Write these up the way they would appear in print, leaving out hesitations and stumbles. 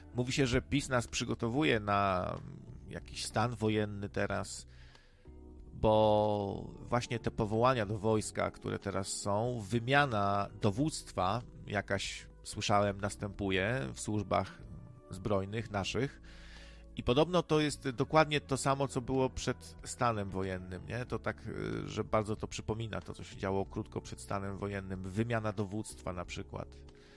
Mówi się, że PiS nas przygotowuje na jakiś stan wojenny teraz, bo właśnie te powołania do wojska, które teraz są, wymiana dowództwa jakaś, słyszałem, następuje w służbach zbrojnych naszych i podobno to jest dokładnie to samo, co było przed stanem wojennym, nie? To tak, że bardzo to przypomina to, co się działo krótko przed stanem wojennym. Wymiana dowództwa na przykład.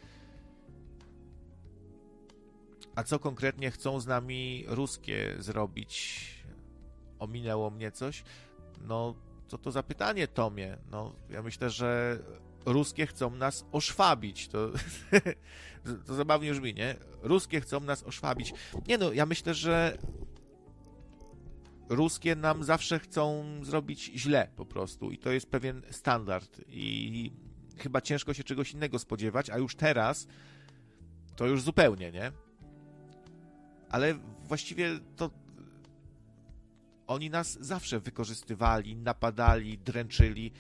A co konkretnie chcą z nami ruskie zrobić? Ominęło mnie coś? No, co to za pytanie, Tomie? No, ja myślę, że ruskie chcą nas oszwabić. To zabawnie brzmi, nie? Ruskie chcą nas oszwabić. Nie no, ja myślę, że ruskie nam zawsze chcą zrobić źle po prostu i to jest pewien standard i chyba ciężko się czegoś innego spodziewać, a już teraz to już zupełnie, nie? Ale właściwie to oni nas zawsze wykorzystywali, napadali, dręczyli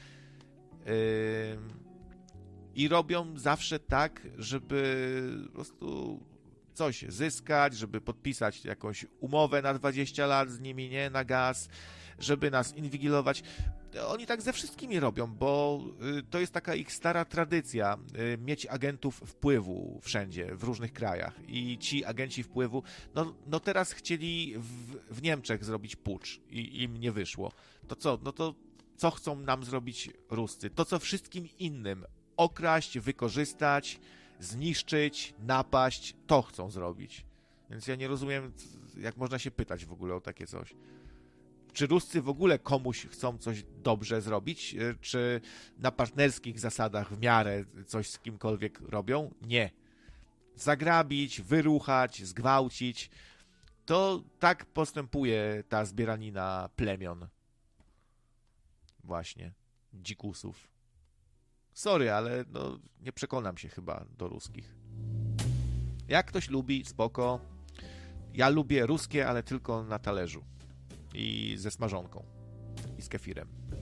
i robią zawsze tak, żeby po prostu coś zyskać, żeby podpisać jakąś umowę na 20 lat z nimi, nie, na gaz, żeby nas inwigilować. Oni tak ze wszystkimi robią, bo to jest taka ich stara tradycja, mieć agentów wpływu wszędzie, w różnych krajach. I ci agenci wpływu, no teraz chcieli w Niemczech zrobić pucz i im nie wyszło. To co? No to co chcą nam zrobić Ruscy? To co wszystkim innym. Okraść, wykorzystać, zniszczyć, napaść, to chcą zrobić. Więc ja nie rozumiem, jak można się pytać w ogóle o takie coś. Czy Ruscy w ogóle komuś chcą coś dobrze zrobić? Czy na partnerskich zasadach w miarę coś z kimkolwiek robią? Nie. Zagrabić, wyruchać, zgwałcić. To tak postępuje ta zbieranina plemion. Właśnie. Dzikusów. Sorry, ale no, nie przekonam się chyba do ruskich. Jak ktoś lubi, spoko. Ja lubię ruskie, ale tylko na talerzu. I ze smażonką. I z kefirem.